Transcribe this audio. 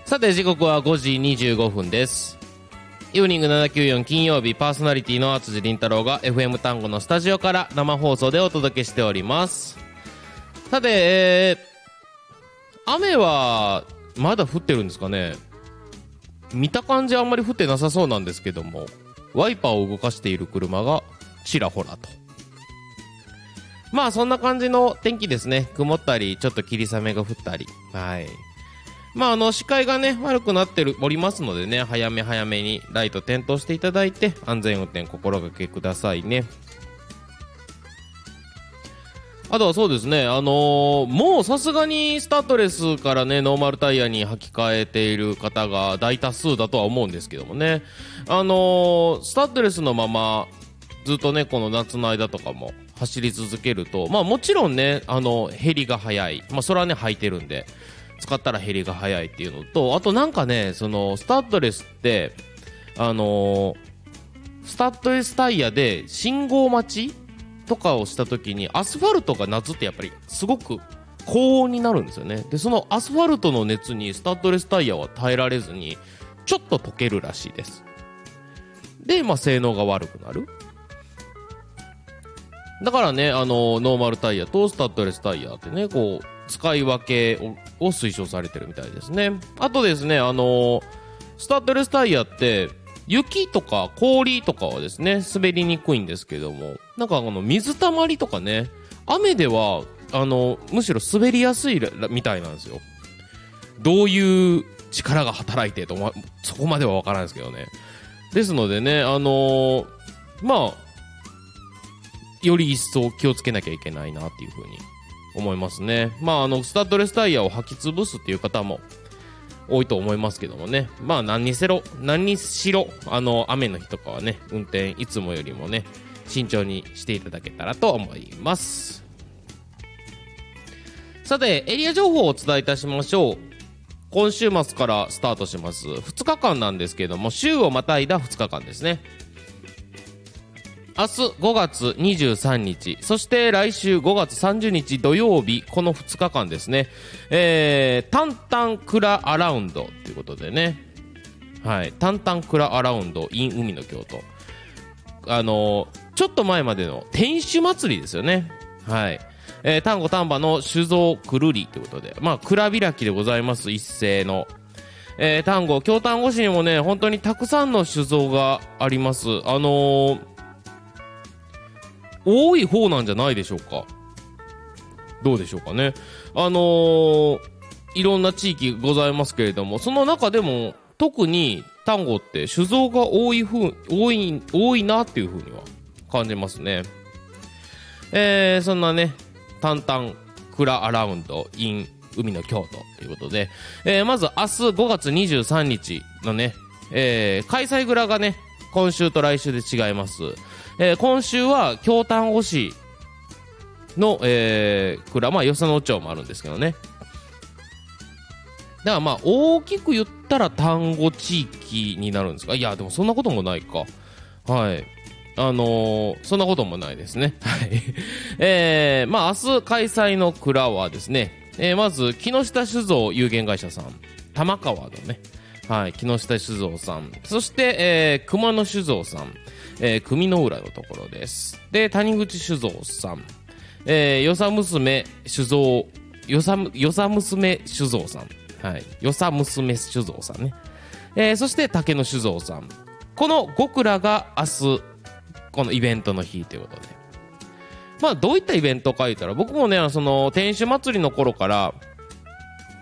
さて時刻は5時25分です。イブニング794金曜日、パーソナリティの厚地凛太郎が FM 単語のスタジオから生放送でお届けしております。さて、雨はまだ降ってるんですかね。見た感じあんまり降ってなさそうなんですけども、ワイパーを動かしている車がちらほらと。まあそんな感じの天気ですね。曇ったりちょっと霧雨が降ったり、はい。まあ視界がね悪くなっておりますのでね、早め早めにライト点灯していただいて安全運転心がけくださいね。あとはそうですね、もうさすがにスタッドレスからねノーマルタイヤに履き替えている方が大多数だとは思うんですけどもね、スタッドレスのままずっとねこの夏の間とかも走り続けると、まあもちろんね減りが早い、まあそれはね履いてるんで使ったら減りが早いっていうのと、あとなんかねそのスタッドレスってスタッドレスタイヤで信号待ちとかをした時にアスファルトが夏ってやっぱりすごく高温になるんですよね。でそのアスファルトの熱にスタッドレスタイヤは耐えられずにちょっと溶けるらしいです。でまあ性能が悪くなる。だからねノーマルタイヤとスタッドレスタイヤってねこう使い分けを推奨されてるみたいですね。あとですねスタッドレスタイヤって雪とか氷とかはですね滑りにくいんですけども、なんか水たまりとかね雨ではむしろ滑りやすいみたいなんですよ。どういう力が働いてと、そこまでは分からないですけどね。ですのでねまあより一層気をつけなきゃいけないなっていう風に思いますね。まあスタッドレスタイヤを履き潰すっていう方も多いと思いますけどもね、まあ何にしろ雨の日とかはね運転いつもよりもね慎重にしていただけたらと思います。さてエリア情報をお伝えいたしましょう。今週末からスタートします2日間なんですけども、週をまたいだ2日間ですね。明日5月23日、そして来週5月30日土曜日、この2日間ですね、タンタンクラアラウンドということでね、はい、タンタンクラアラウンド in 海の京都、ちょっと前までの天守祭りですよね。はい、丹後丹波の酒造くるりということで、まあ蔵開きでございます。一斉の丹後京丹後市にもね本当にたくさんの酒造があります。多い方なんじゃないでしょうか。どうでしょうかね。いろんな地域ございますけれども、その中でも特に丹後って酒造が多いなっていう風には感じますね。そんなねタンタンクラアラウンド in 海の京都ということで、まず明日5月23日のね、開催蔵がね今週と来週で違います。今週は京丹後市の、蔵、まあ与謝野町もあるんですけどね。だからまあ大きく言ったら丹後地域になるんですか。いやでもそんなこともないか。はい。そんなこともないですね。はい。まあ明日開催の蔵はですね、まず木下酒造有限会社さん、玉川のね、はい、木下酒造さん、そして、熊野酒造さん、組の浦のところです。で谷口酒造さん、与謝娘酒造与謝娘酒造さん、はい、与謝娘酒造さんね、そして竹野酒造さん、この5蔵が明日このイベントの日ということで、まあどういったイベントか言ったら、僕もねその天守祭りの頃から